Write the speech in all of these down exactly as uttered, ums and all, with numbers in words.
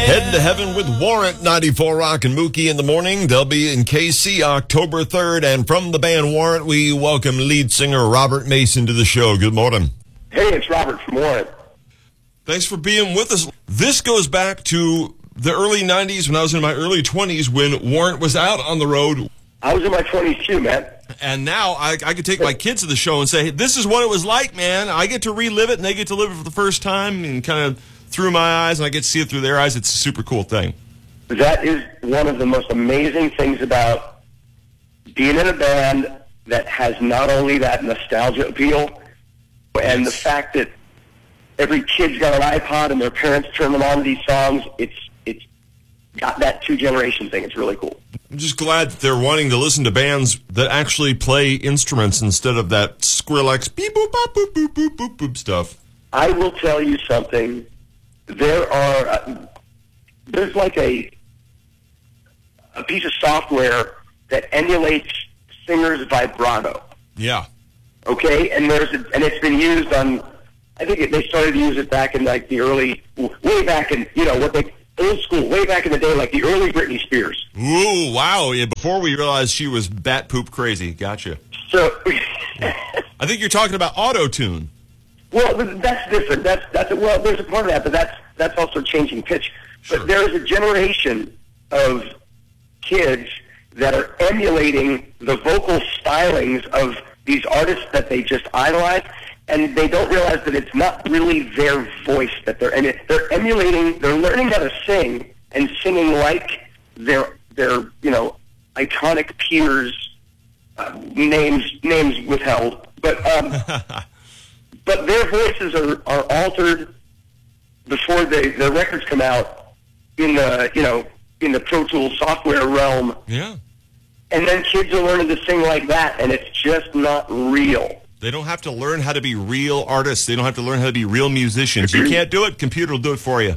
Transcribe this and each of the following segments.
Heading to Heaven with Warrant, ninety-four Rock and Mookie in the morning. They'll be in K C October third. And from the band Warrant, we welcome lead singer Robert Mason to the show. Good morning. Hey, it's Robert from Warrant. Thanks for being with us. This goes back to the early nineties when I was in my early twenties when Warrant was out on the road. I was in my twenties too, man. And now I, I could take my kids to the show and say, hey, this is what it was like, man. I get to relive it, and they get to live it for the first time and kind of through my eyes, and I get to see it through their eyes. It's a super cool thing. That is one of the most amazing things about being in a band that has not only that nostalgia appeal, and the fact that every kid's got an iPod and their parents turn them on to these songs. It's it's got that two-generation thing. It's really cool. I'm just glad that they're wanting to listen to bands that actually play instruments instead of that Skrillex beep boop bop boop boop boop boop boop stuff. I will tell you something. There are uh, there's like a a piece of software that emulates singers' vibrato. Yeah. Okay, and there's a, and it's been used on. I think it, they started to use it back in like the early, way back in you know what they old school, way back in the day, like the early Britney Spears. Ooh, wow! Yeah, before we realized she was bat poop crazy. Gotcha. So, I think you're talking about auto-tune. Well, that's different. That's that's well, there's a part of that, but that's that's also changing pitch. Sure. But there is a generation of kids that are emulating the vocal stylings of these artists that they just idolize, and they don't realize that it's not really their voice that they're emu- they're emulating. They're learning how to sing and singing like their their you know iconic peers. Uh, names names withheld, but um, but their voices are, are altered before they, the records come out in the you know in the Pro Tools software realm. Yeah. And then kids are learning to sing like that, and it's just not real. They don't have to learn how to be real artists. They don't have to learn how to be real musicians. You can't do it. Computer will do it for you.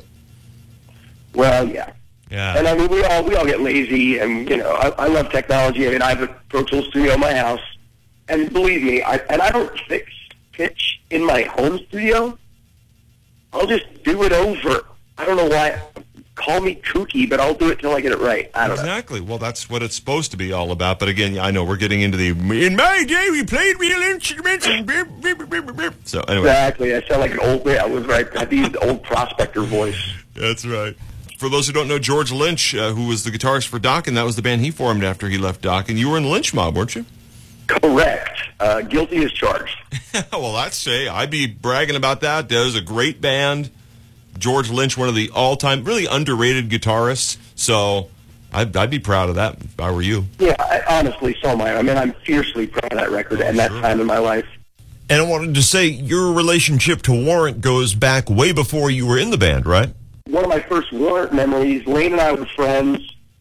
Well, yeah. Yeah. And I mean, we all we all get lazy, and you know, I, I love technology. I mean, I have a Pro Tools studio in my house, and believe me, I and I don't fix pitch in my home studio. I'll just do it over. I don't know why. Call me kooky, but I'll do it till I get it right. I don't exactly. know. Well, that's what it's supposed to be all about. But again, I know we're getting into the, in my day, we played real instruments. And beep, beep, beep, beep, beep. So anyway. Exactly. I sound like an old, yeah, I was right. I had the old prospector voice. That's right. For those who don't know, George Lynch, uh, who was the guitarist for Dokken, that was the band he formed after he left Dokken. You were in the Lynch Mob, weren't you? Correct. Uh, guilty as charged. Well, I'd say I'd be bragging about that. That was a great band. George Lynch, one of the all-time, really underrated guitarists. So I'd, I'd be proud of that if I were you. Yeah, I, honestly, so am I. I mean, I'm fiercely proud of that record oh, and that sure. time in my life. And I wanted to say, your relationship to Warrant goes back way before you were in the band, right? One of my first Warrant memories, Lane and I were friends.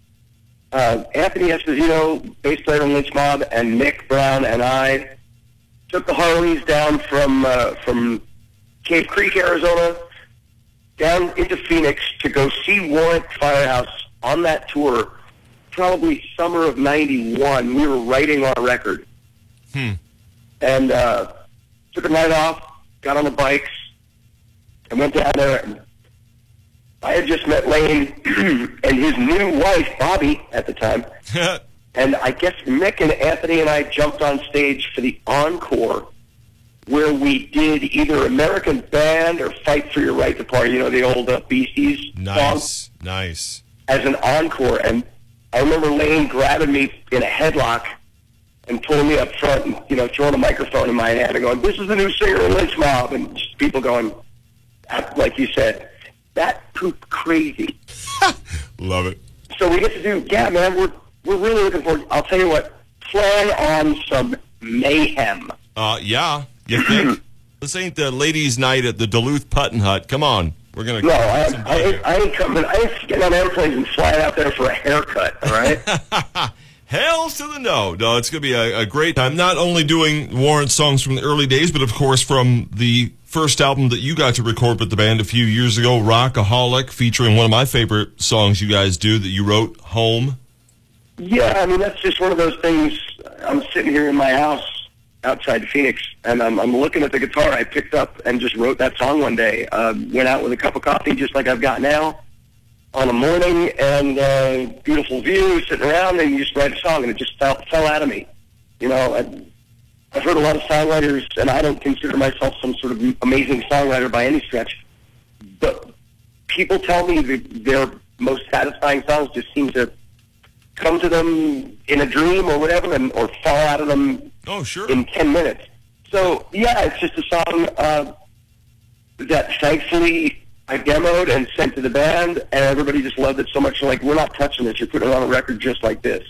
Uh, Anthony Esposito, bass player in Lynch Mob, and Nick Brown and I took the Harleys down from uh, from Cave Creek, Arizona, down into Phoenix to go see Warrant Firehouse on that tour, probably summer of ninety-one. We were writing our record. Hmm. And uh, took a night off, got on the bikes, and went down there. And I had just met Lane and his new wife, Bobby, at the time. And I guess Nick and Anthony and I jumped on stage for the encore, where we did either American Band or Fight for Your Right to Party, you know, the old uh, Beasties Nice, song, nice. as an encore. And I remember Lane grabbing me in a headlock and pulling me up front and, you know, throwing a microphone in my hand and going, this is the new singer of Lynch Mob. And just people going, like you said, that poop crazy. Love it. So we get to do, yeah, man, we're, we're really looking forward. I'll tell you what, plan on some mayhem. Uh, yeah. You think? This ain't the ladies' night at the Duluth Puttin' Hut. Come on. We're going to No, I, I, ain't, I ain't coming. I ain't getting on airplanes and flying out there for a haircut, all right? Hells to the no. No, it's going to be a, a great time. Not only doing Warrant songs from the early days, but of course from the first album that you got to record with the band a few years ago, Rockaholic, featuring one of my favorite songs you guys do that you wrote, Home. Yeah, I mean, that's just one of those things. I'm sitting here in my house outside Phoenix, and I'm, I'm looking at the guitar I picked up and just wrote that song one day. Uh, went out with a cup of coffee just like I've got now, on a morning and uh, beautiful view, sitting around, and you just write a song, and it just fell, fell out of me. You know, I, I've heard a lot of songwriters, and I don't consider myself some sort of amazing songwriter by any stretch, but people tell me that their most satisfying songs just seem to come to them in a dream or whatever, and or fall out of them oh, sure. in ten minutes. So, yeah, it's just a song uh, that thankfully I demoed and sent to the band, and everybody just loved it so much. Like, we're not touching this. You're putting it on a record just like this.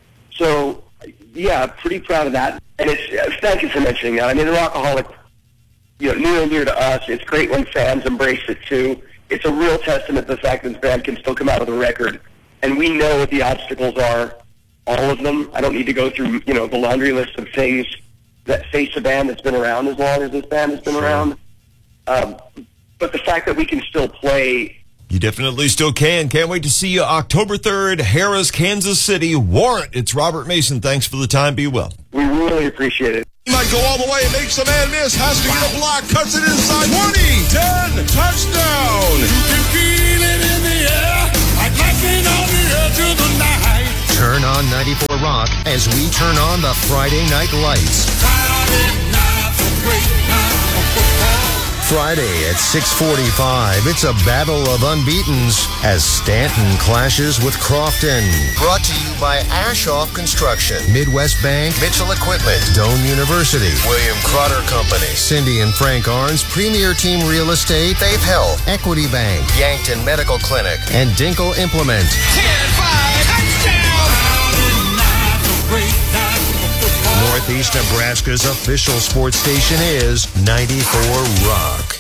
So, yeah, pretty proud of that. And it's uh, thank you for mentioning that. I mean, the Rockaholic, you know, near and dear to us. It's great when fans embrace it too. It's a real testament to the fact that this band can still come out with a record, and we know what the obstacles are, all of them. I don't need to go through, you know, the laundry list of things that face a band that's been around as long as this band has been around. Um, but the fact that we can still play. You definitely still can. Can't wait to see you October third, Harrah's, Kansas City. Warrant. It's Robert Mason. Thanks for the time. Be well. We really appreciate it. Might go all the way and makes a man miss. Has to get a block. Cuts it inside. twenty, ten, touchdown. You can feel it in the air, like lightning on the edge of the night. Turn on ninety-four Rock as we turn on the Friday Night Lights. Friday night's a great night for football. Friday at six forty-five, it's a battle of unbeatens as Stanton clashes with Crofton. Brought to you by Ashoff Construction, Midwest Bank, Mitchell Equipment, Dome University, William Crotter Company, Cindy and Frank Arns, Premier Team Real Estate, Faith Health, Equity Bank, Yankton Medical Clinic, and Dinkle Implement. ten five, touchdown! Friday night's a great night for football. Northeast Nebraska's official sports station is ninety-four Rock.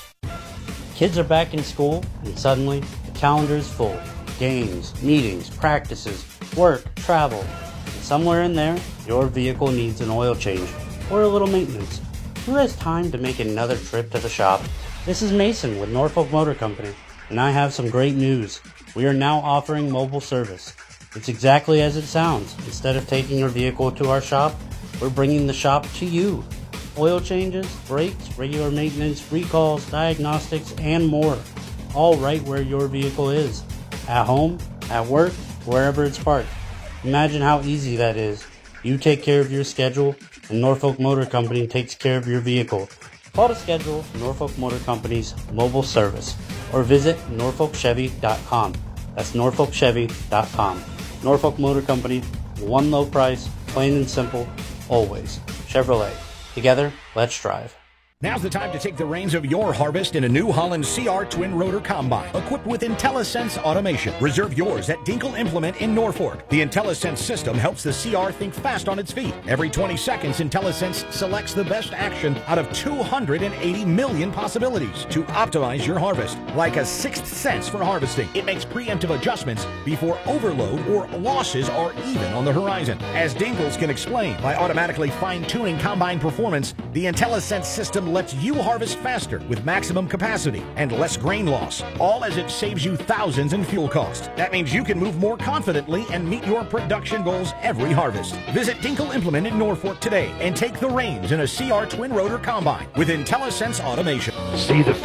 Kids are back in school, and suddenly the calendar is full. Games, meetings, practices, work, travel. And somewhere in there, your vehicle needs an oil change or a little maintenance. Who has time to make another trip to the shop? This is Mason with Norfolk Motor Company, and I have some great news. We are now offering mobile service. It's exactly as it sounds. Instead of taking your vehicle to our shop, we're bringing the shop to you. Oil changes, brakes, regular maintenance, recalls, diagnostics, and more. All right where your vehicle is. At home, at work, wherever it's parked. Imagine how easy that is. You take care of your schedule, and Norfolk Motor Company takes care of your vehicle. Call to schedule Norfolk Motor Company's mobile service or visit norfolk chevy dot com. That's norfolk chevy dot com. Norfolk Motor Company, one low price, plain and simple, always. Chevrolet. Together, let's drive. Now's the time to take the reins of your harvest in a New Holland C R Twin Rotor Combine, equipped with IntelliSense automation. Reserve yours at Dinkle Implement in Norfolk. The IntelliSense system helps the C R think fast on its feet. Every twenty seconds, IntelliSense selects the best action out of two hundred eighty million possibilities to optimize your harvest. Like a sixth sense for harvesting, it makes preemptive adjustments before overload or losses are even on the horizon. As Dinkles can explain, by automatically fine-tuning combine performance, the IntelliSense system lets you harvest faster with maximum capacity and less grain loss, all as it saves you thousands in fuel cost. That means you can move more confidently and meet your production goals every harvest. Visit Dinkle Implement in Norfolk today and take the reins in a C R Twin Rotor Combine with IntelliSense automation. See the